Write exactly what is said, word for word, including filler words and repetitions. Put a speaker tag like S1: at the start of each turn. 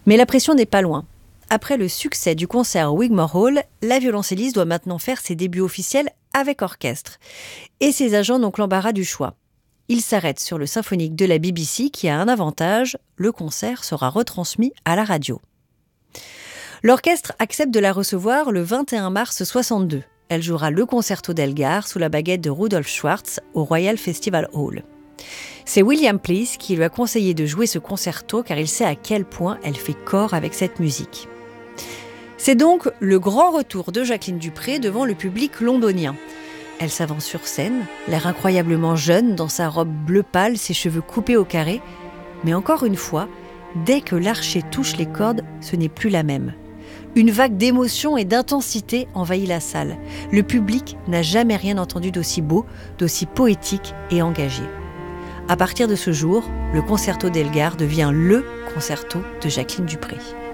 S1: Mais la pression n'est pas loin. Après le succès du concert Wigmore Hall, la violoncelliste doit maintenant faire ses débuts officiels avec orchestre. Et ses agents n'ont que l'embarras du choix. Ils s'arrêtent sur le symphonique de la B B C qui a un avantage, le concert sera retransmis à la radio. L'orchestre accepte de la recevoir le vingt et un mars soixante-deux. Elle jouera le concerto d'Elgar sous la baguette de Rudolf Schwartz au Royal Festival Hall. C'est William Please qui lui a conseillé de jouer ce concerto car il sait à quel point elle fait corps avec cette musique. C'est donc le grand retour de Jacqueline du Pré devant le public londonien. Elle s'avance sur scène, l'air incroyablement jeune dans sa robe bleu pâle, ses cheveux coupés au carré. Mais encore une fois, dès que l'archet touche les cordes, ce n'est plus la même. Une vague d'émotion et d'intensité envahit la salle. Le public n'a jamais rien entendu d'aussi beau, d'aussi poétique et engagé. À partir de ce jour, le concerto d'Elgar devient le concerto de Jacqueline du Pré.